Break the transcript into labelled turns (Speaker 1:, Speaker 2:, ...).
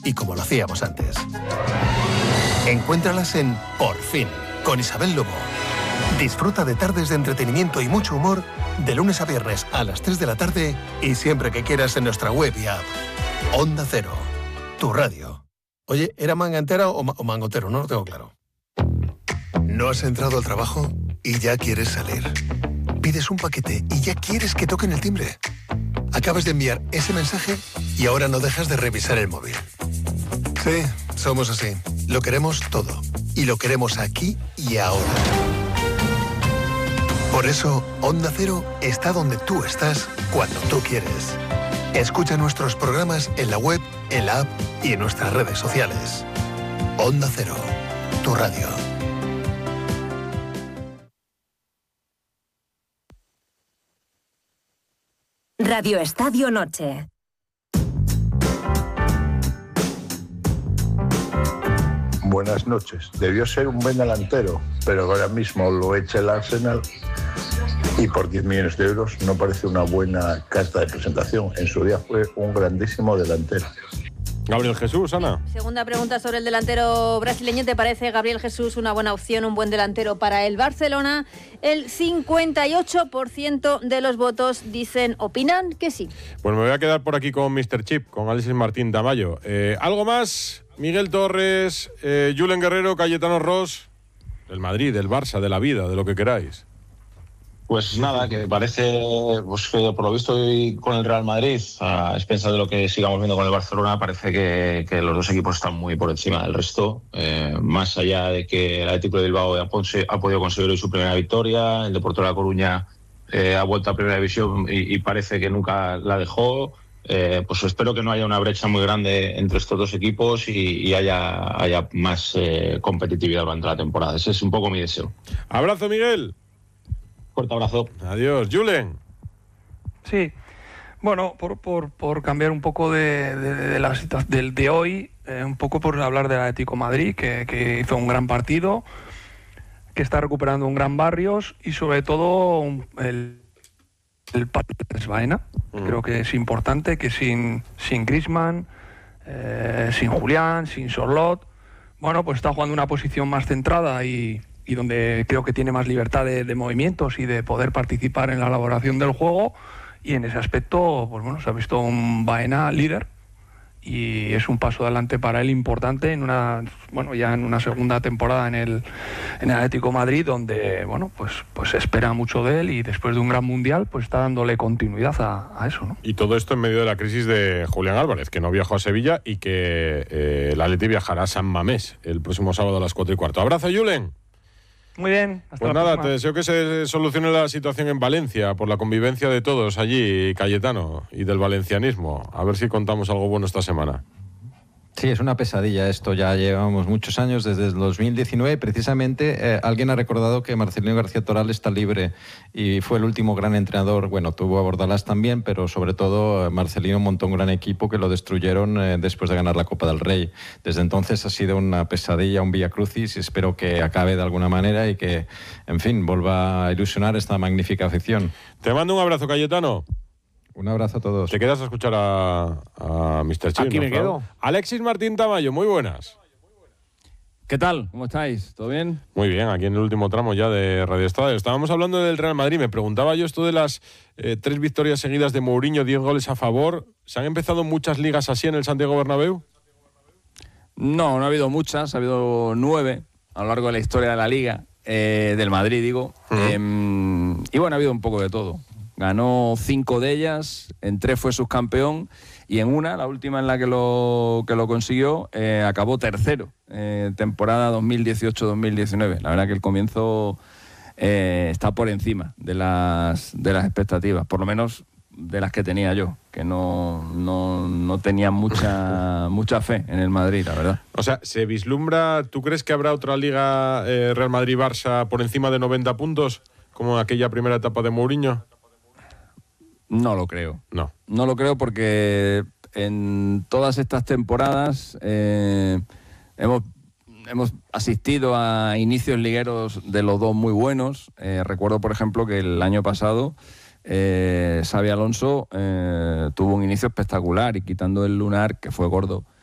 Speaker 1: y como lo hacíamos antes. Encuéntralas en Por Fin, con Isabel Lobo. Disfruta de tardes de entretenimiento y mucho humor de lunes a viernes a las 3 de la tarde y siempre que quieras en nuestra web y app. Onda Cero, tu radio. Oye, ¿era manga entera o mangotero? No lo tengo claro. ¿No has entrado al trabajo y ya quieres salir? Pides un paquete y ya quieres que toquen el timbre. Acabas de enviar ese mensaje y ahora no dejas de revisar el móvil. Sí, somos así. Lo queremos todo. Y lo queremos aquí y ahora. Por eso, Onda Cero está donde tú estás cuando tú quieres. Escucha nuestros programas en la web, en la app y en nuestras redes sociales. Onda Cero, tu radio.
Speaker 2: Radio Estadio Noche.
Speaker 3: Buenas noches. Debió ser un buen delantero, pero ahora mismo lo echa el Arsenal y por 10 millones de euros no parece una buena carta de presentación. En su día fue un grandísimo delantero.
Speaker 4: Gabriel Jesús, Ana.
Speaker 5: Segunda pregunta sobre el delantero brasileño. ¿Te parece Gabriel Jesús una buena opción, un buen delantero para el Barcelona? El 58% de los votos opinan que sí.
Speaker 4: Pues me voy a quedar por aquí con Mr. Chip, con Alexis Martín Tamayo. ¿Algo más? Miguel Torres, Julen Guerrero, Cayetano Ros, del Madrid, del Barça, de la vida, de lo que queráis.
Speaker 6: Pues nada, que parece pues que por lo visto hoy con el Real Madrid, a expensas de lo que sigamos viendo con el Barcelona, parece que los dos equipos están muy por encima del resto. Más allá de que el Atlético de Bilbao ha podido conseguir hoy su primera victoria, el Deportivo de La Coruña ha vuelto a Primera División y parece que nunca la dejó. Pues espero que no haya una brecha muy grande entre estos dos equipos y haya más competitividad durante la temporada. Ese es un poco mi deseo.
Speaker 4: Abrazo, Miguel.
Speaker 6: Fuerte abrazo.
Speaker 4: Adiós. Julen.
Speaker 7: Sí. Bueno, por cambiar un poco de la situación de hoy, un poco por hablar del Atlético de Madrid, que hizo un gran partido, que está recuperando un gran Barrios y sobre todo el partido de Baena. Creo que es importante que sin Griezmann, sin Julián, sin Sorlot, bueno, pues está jugando una posición más centrada y donde creo que tiene más libertad de movimientos y de poder participar en la elaboración del juego, y en ese aspecto, pues bueno, se ha visto un Baena líder y es un paso adelante para él importante en una segunda temporada en el Atlético de Madrid, donde bueno, pues se espera mucho de él y después de un gran mundial pues está dándole continuidad a eso, ¿no?
Speaker 4: Y todo esto en medio de la crisis de Julián Álvarez, que no viajó a Sevilla y que el Atleti viajará a San Mamés el próximo sábado a las 4:15. Abrazo, Julen.
Speaker 7: Muy bien, hasta
Speaker 4: pues
Speaker 7: la
Speaker 4: nada,
Speaker 7: próxima.
Speaker 4: te deseo que se solucione la situación en Valencia por la convivencia de todos allí, Cayetano, y del valencianismo. A ver si contamos algo bueno esta semana.
Speaker 8: Sí, es una pesadilla esto, ya llevamos muchos años, desde el 2019, precisamente alguien ha recordado que Marcelino García Toral está libre y fue el último gran entrenador, bueno, tuvo a Bordalás también, pero sobre todo Marcelino montó un gran equipo que lo destruyeron después de ganar la Copa del Rey. Desde entonces ha sido una pesadilla, un vía crucis, y espero que acabe de alguna manera y que, en fin, vuelva a ilusionar esta magnífica afición.
Speaker 4: Te mando un abrazo, Cayetano.
Speaker 8: Un abrazo a todos.
Speaker 4: ¿Te quedas a escuchar a Mr. Chip?
Speaker 9: Aquí me quedo.
Speaker 4: Alexis Martín Tamayo, muy buenas.
Speaker 9: ¿Qué tal? ¿Cómo estáis? ¿Todo bien?
Speaker 4: Muy bien, aquí en el último tramo ya de Radio Estadio. Estábamos hablando del Real Madrid. Me preguntaba yo esto de las 3 victorias seguidas de Mourinho, 10 goles a favor. ¿Se han empezado muchas ligas así en el Santiago Bernabéu?
Speaker 9: No ha habido muchas. Ha habido 9 a lo largo de la historia de la Liga, del Madrid, digo. Y bueno, ha habido un poco de todo. Ganó 5 de ellas, en 3 fue subcampeón y en una, la última en la que lo consiguió, acabó tercero, temporada 2018-2019. La verdad que el comienzo está por encima de las expectativas, por lo menos de las que tenía yo, que no tenía mucha fe en el Madrid, la verdad.
Speaker 4: O sea, ¿se vislumbra, tú crees que habrá otra liga Real Madrid-Barça por encima de 90 puntos, como en aquella primera etapa de Mourinho?
Speaker 9: No lo creo.
Speaker 4: No
Speaker 9: lo creo porque en todas estas temporadas hemos asistido a inicios ligueros de los dos muy buenos. Recuerdo, por ejemplo, que el año pasado Xabi Alonso tuvo un inicio espectacular y quitando el lunar, que fue gordo,